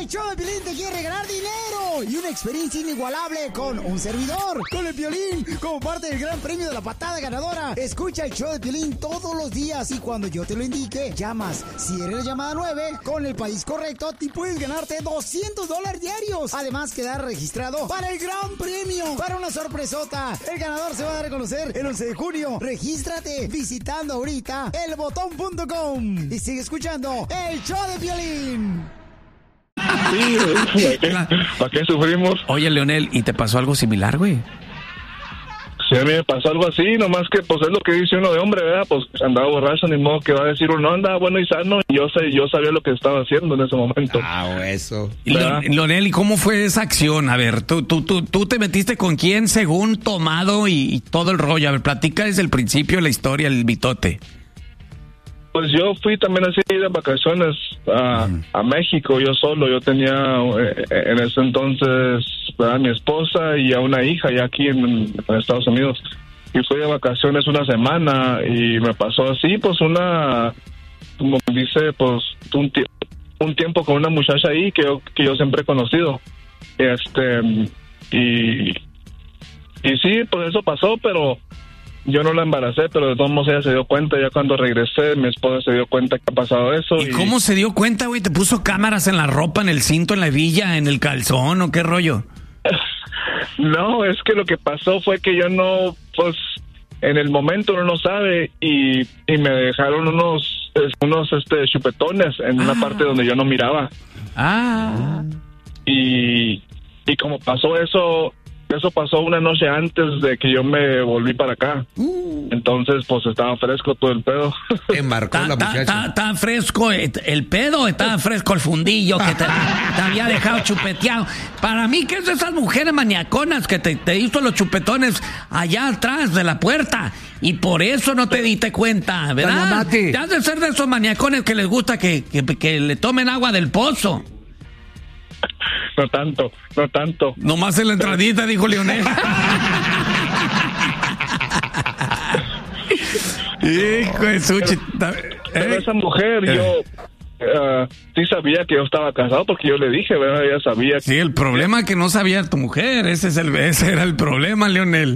El show de Piolín te quiere regalar dinero y una experiencia inigualable con un servidor, con el Piolín, como parte del gran premio de la patada ganadora. Escucha el show de Piolín todos los días y cuando yo te lo indique, llamas. Si eres la llamada 9, con el país correcto, te puedes ganarte $200 diarios. Además, quedar registrado para el gran premio, para una sorpresota. El ganador se va a dar a conocer el 11 de junio. Regístrate visitando ahorita elbotón.com y sigue escuchando el show de Piolín. Sí, ¿para qué sufrimos? Oye, Leonel, ¿y te pasó algo similar, güey? Sí, a mí me pasó algo así, nomás que pues es lo que dice uno de hombre, ¿verdad? Pues andaba borracho, ni modo que va a decir uno, andaba bueno y sano, y yo sabía lo que estaba haciendo en ese momento. Eso. Leonel, ¿y cómo fue esa acción? A ver, tú te metiste con quién según tomado y todo el rollo. A ver, platica desde el principio la historia, el mitote. Pues yo fui también así de vacaciones a México, yo solo. Yo tenía en ese entonces a mi esposa y a una hija ya aquí en Estados Unidos. Y fui de vacaciones una semana y me pasó así, pues como dice, pues un tiempo con una muchacha ahí que yo siempre he conocido. Y sí, pues eso pasó, pero yo no la embaracé, pero de todos modos ella se dio cuenta. Ya cuando regresé, mi esposa se dio cuenta que ha pasado eso. ¿Y cómo se dio cuenta, güey? ¿Te puso cámaras en la ropa, en el cinto, en la hebilla, en el calzón o qué rollo? No, es que lo que pasó fue que yo no, pues, en el momento uno no sabe y me dejaron unos chupetones en una parte donde yo no miraba. Y como pasó eso pasó una noche antes de que yo me volví para acá. Entonces, pues, estaba fresco todo el pedo. Te marcó la muchacha. Está fresco el pedo, estaba fresco el fundillo que te había dejado chupeteado. Para mí, que es de esas mujeres maniaconas que te hizo los chupetones allá atrás de la puerta y por eso no te diste cuenta, ¿verdad? Te has de ser de esos maniacones que les gusta que le tomen agua del pozo. No tanto. Nomás en la entradita, dijo Leonel. Hijo de sushi. Pero esa mujer, yo sí sabía que yo estaba casado porque yo le dije, ¿verdad? Ella sabía. Sí, el problema que no sabía tu mujer, ese era el problema, Leonel.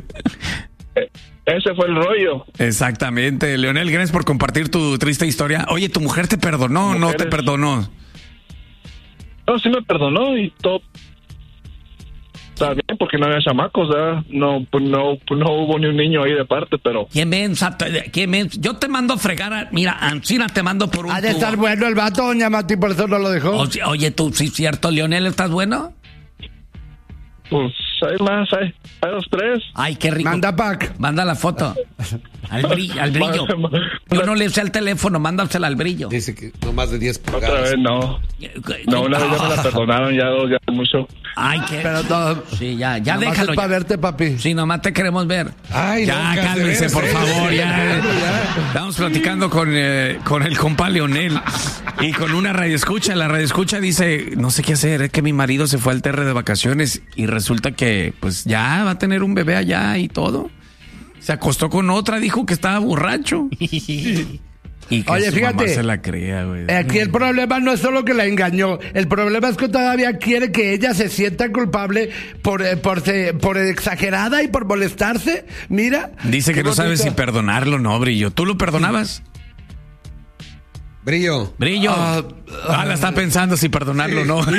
Ese fue el rollo. Exactamente, Leonel, gracias por compartir tu triste historia. Oye, ¿tu mujer te perdonó o no te perdonó? No, sí me perdonó y todo está bien porque no había chamacos, ¿verdad? No hubo ni un niño ahí de parte, pero... ¿Quién yo te mando a fregar, mira, Ancina te mando por un Ha de estar bueno el vato, doña Mati, por eso no lo dejó. Oye, tú, sí, cierto, Leonel, ¿estás bueno? Pues hay más, hay 2, 3. Ay, qué rico. Manda pack. Manda la foto. Al brillo. Yo no le usé el teléfono, mándasela al brillo. Dice que no más de 10 pulgadas. Otra vez no. No, una vez ya me la perdonaron, ya 2, ya mucho. Ay, qué. Pero todo. Sí, ya déjalo. Es para verte, papi. Sí, nomás te queremos ver. Ay, ya, no, cálmese, por favor, ya. Estamos platicando con el compa Leonel y con una radioescucha. La radioescucha dice, no sé qué hacer, es que mi marido se fue al Terre de vacaciones y resulta que, pues, ya va a tener un bebé allá y todo. Se acostó con otra, dijo que estaba borracho. Y que oye, fíjate, mamá se la crea, güey. Aquí el problema no es solo que la engañó, el problema es que todavía quiere que ella se sienta culpable por exagerada y por molestarse. Mira. Dice que no sabe si perdonarlo, no, Brillo. ¿Tú lo perdonabas? Brillo. La está pensando si perdonarlo o no. ¿Por qué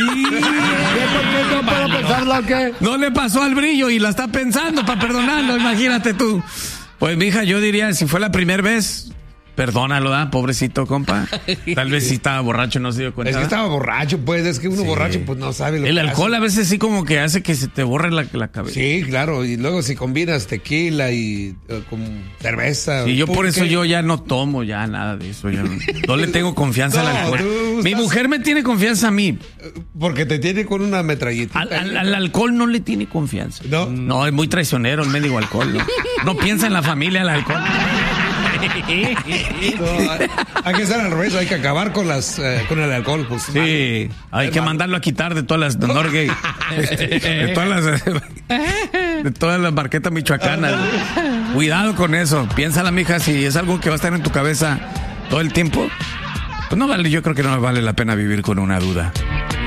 no puedo pensarlo o qué? No le pasó al Brillo y la está pensando para perdonarlo, imagínate tú. Pues, mija, yo diría, si fue la primera vez, perdónalo, ¿da? Pobrecito, compa. Tal vez sí estaba borracho, no se dio cuenta. Es que estaba borracho, pues. Es que uno borracho, pues no sabe lo que el alcohol hace. A veces sí como que hace que se te borre la cabeza. Sí, claro. Y luego si combinas tequila y con cerveza. Y yo por eso yo ya no tomo ya nada de eso. No le tengo confianza al alcohol. Mi mujer me tiene confianza a mí. Porque te tiene con una metralleta. Al alcohol no le tiene confianza. No, es muy traicionero el mendigo alcohol. No piensa en la familia el alcohol. No, hay que ser al revés, hay que acabar con el alcohol, pues. Sí, hay que mandarlo a quitar de todas las Norgay, de todas las marquetas michoacanas. Cuidado con eso, piénsala, mija, si es algo que va a estar en tu cabeza todo el tiempo, pues no vale, yo creo que no vale la pena vivir con una duda.